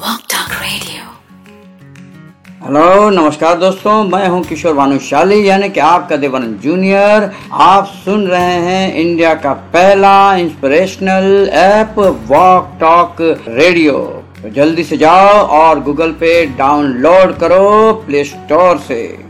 Walk Talk Radio। Hello नमस्कार दोस्तों, मैं हूं किशोर भानुशाली यानी कि आपका देवानंद जूनियर। आप सुन रहे हैं इंडिया का पहला inspirational app walk talk radio. तो जल्दी से जाओ और गूगल पे डाउनलोड करो प्ले स्टोर से।